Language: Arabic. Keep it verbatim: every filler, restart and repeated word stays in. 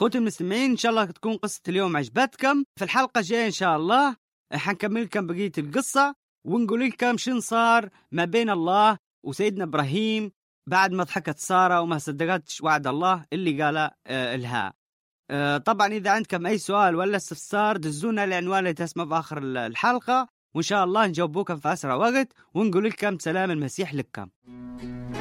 أخوتي المستمعين، إن شاء الله تكون قصة اليوم عجبتكم. في الحلقة الجاية إن شاء الله حنكمل لكم بقية القصة ونقول لكم شن صار ما بين الله وسيدنا إبراهيم بعد ما ضحكت سارة وما صدقتش وعد الله اللي قاله آه لها. آه طبعا إذا عندكم أي سؤال ولا استفسار دزونا العنوان اللي تسمع في آخر الحلقة، وإن شاء الله نجاوبوكم في أسرع وقت ونقول لكم سلام المسيح لكم.